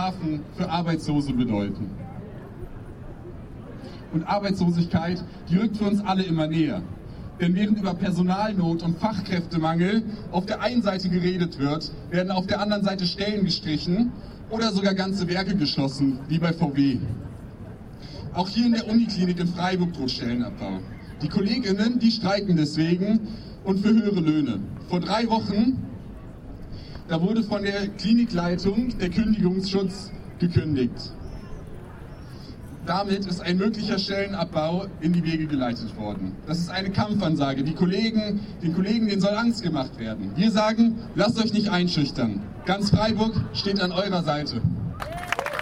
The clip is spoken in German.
Strafen für Arbeitslose bedeuten. Und Arbeitslosigkeit, die rückt für uns alle immer näher. Denn während über Personalnot und Fachkräftemangel auf der einen Seite geredet wird, werden auf der anderen Seite Stellen gestrichen oder sogar ganze Werke geschlossen, wie bei VW. Auch hier in der Uniklinik in Freiburg droht Stellenabbau. Die KollegInnen, die streiken deswegen und für höhere Löhne. Vor 3 Wochen, da wurde von der Klinikleitung der Kündigungsschutz gekündigt. Damit ist ein möglicher Stellenabbau in die Wege geleitet worden. Das ist eine Kampfansage. Den Kollegen, denen soll Angst gemacht werden. Wir sagen, lasst euch nicht einschüchtern. Ganz Freiburg steht an eurer Seite.